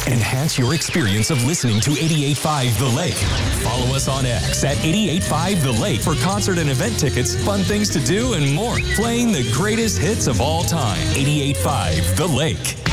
Enhance your experience of listening to 88.5 The Lake. Follow us on X at 88.5 The Lake for concert and event tickets, fun things to do, and more. Playing the greatest hits of all time. 88.5 The Lake.